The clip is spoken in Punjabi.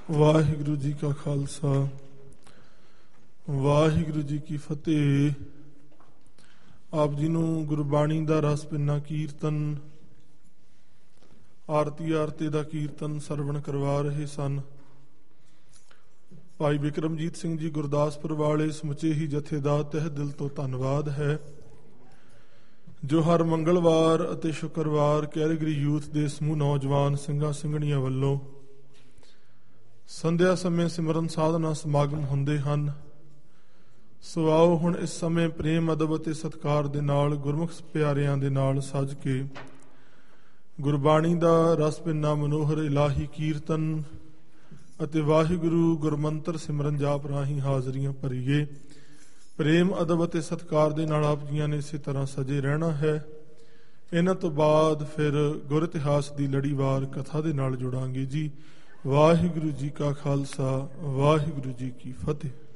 ਵਾਹਿਗੁਰੂ ਜੀ ਕਾ ਖਾਲਸਾ ਵਾਹਿਗੁਰੂ ਜੀ ਕੀ ਫਤਿਹ। ਆਪ ਜੀ ਨੂੰ ਗੁਰਬਾਣੀ ਦਾ ਰਸ ਪਿੰਨਾ ਕੀਰਤਨ ਆਰਤੀ ਦਾ ਕੀਰਤਨ ਸਰਵਣ ਕਰਵਾ ਰਹੇ ਸਨ ਭਾਈ ਬਿਕਰਮਜੀਤ ਸਿੰਘ ਜੀ ਗੁਰਦਾਸਪੁਰ ਵਾਲੇ। ਸਮੁੱਚੇ ਹੀ ਜਥੇ ਦਾ ਤਹਿ ਦਿਲ ਤੋਂ ਧੰਨਵਾਦ ਹੈ ਜੋ ਹਰ ਮੰਗਲਵਾਰ ਅਤੇ ਸ਼ੁੱਕਰਵਾਰ ਕੈਰੇਗਰੀ ਯੂਥ ਦੇ ਸਮੂਹ ਨੌਜਵਾਨ ਸਿੰਘਾਂ ਸਿੰਘਣੀਆਂ ਵੱਲੋਂ ਸੰਧਿਆ ਸਮੇਂ ਸਿਮਰਨ ਸਾਧਨਾ ਸਮਾਗਮ ਹੁੰਦੇ ਹਨ। ਸੋ ਆਓ ਹੁਣ ਇਸ ਸਮੇਂ ਪ੍ਰੇਮ ਅਦਬ ਅਤੇ ਸਤਿਕਾਰ ਦੇ ਨਾਲ ਗੁਰਮੁਖ ਪਿਆਰਿਆਂ ਦੇ ਨਾਲ ਸੱਜ ਕੇ ਗੁਰਬਾਣੀ ਦਾ ਰਸ ਪਿੰਨਾ ਮਨੋਹਰ ਇਲਾਹੀ ਕੀਰਤਨ ਅਤੇ ਵਾਹਿਗੁਰੂ ਗੁਰਮੰਤਰ ਸਿਮਰਨ ਜਾਪ ਰਾਹੀਂ ਹਾਜ਼ਰੀਆਂ ਭਰੀਏ। ਪ੍ਰੇਮ ਅਦਬ ਅਤੇ ਸਤਿਕਾਰ ਦੇ ਨਾਲ ਆਪ ਜੀਆਂ ਨੇ ਇਸੇ ਤਰ੍ਹਾਂ ਸਜੇ ਰਹਿਣਾ ਹੈ। ਇਹਨਾਂ ਤੋਂ ਬਾਅਦ ਫਿਰ ਗੁਰ ਇਤਿਹਾਸ ਦੀ ਲੜੀਵਾਰ ਕਥਾ ਦੇ ਨਾਲ ਜੁੜਾਂਗੇ ਜੀ। ਵਾਹਿਗੁਰੂ ਜੀ ਕਾ ਖਾਲਸਾ ਵਾਹਿਗੁਰੂ ਜੀ ਕੀ ਫਤਿਹ।